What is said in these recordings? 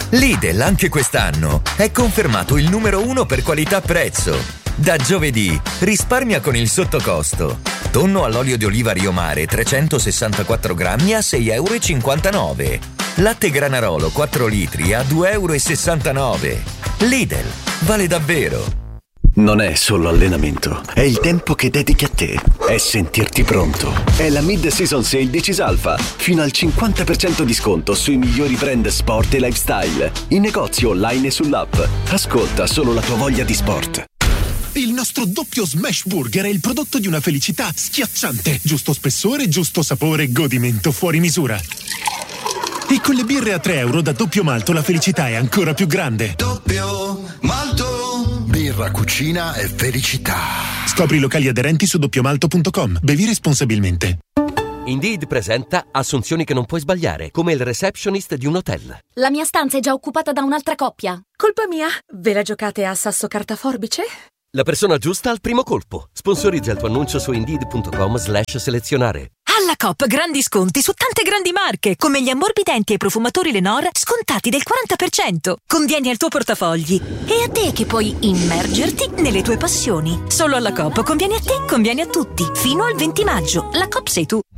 Lidl anche quest'anno è confermato il numero 1 per qualità-prezzo. Da giovedì risparmia con il sottocosto. Tonno all'olio di oliva Rio Mare 364 grammi a €6,59. Latte Granarolo 4 litri a €2,69. Lidl, vale davvero. Non è solo allenamento, è il tempo che dedichi a te, è sentirti pronto. È la Mid-Season Sale di Cisalfa, fino al 50% di sconto sui migliori brand sport e lifestyle, in negozio online e sull'app. Ascolta solo la tua voglia di sport. Il nostro doppio smash burger è il prodotto di una felicità schiacciante. Giusto spessore, giusto sapore, godimento fuori misura. E con le birre a €3 da doppio malto la felicità è ancora più grande. Doppio malto. Birra, cucina e felicità. Scopri i locali aderenti su doppiomalto.com. Bevi responsabilmente. Indeed presenta assunzioni che non puoi sbagliare, come il receptionist di un hotel. La mia stanza è già occupata da un'altra coppia. Colpa mia? Ve la giocate a sasso carta forbice? La persona giusta al primo colpo. Sponsorizza il tuo annuncio su Indeed.com/selezionare. Alla Coop grandi sconti su tante grandi marche, come gli ammorbidenti e profumatori Lenor, scontati del 40%. Convieni al tuo portafogli. E a te che puoi immergerti nelle tue passioni. Solo alla Coop conviene a te, conviene a tutti. Fino al 20 maggio. La Coop sei tu.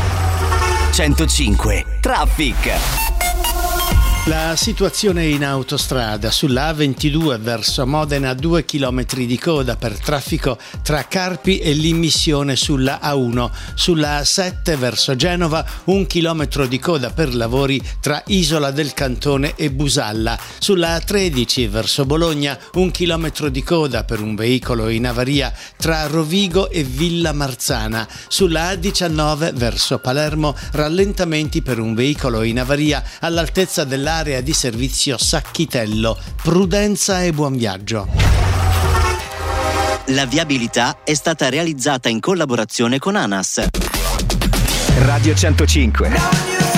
105 Traffic. La situazione in autostrada sulla A22 verso Modena, 2 chilometri di coda per traffico tra Carpi e l'immissione sulla A1. Sulla A7 verso Genova, 1 chilometro di coda per lavori tra Isola del Cantone e Busalla. Sulla A13 verso Bologna, 1 chilometro di coda per un veicolo in avaria tra Rovigo e Villa Marzana. Sulla A19 verso Palermo, rallentamenti per un veicolo in avaria all'altezza dell'area di servizio Sacchitello. Prudenza e buon viaggio. La viabilità è stata realizzata in collaborazione con ANAS. Radio 105.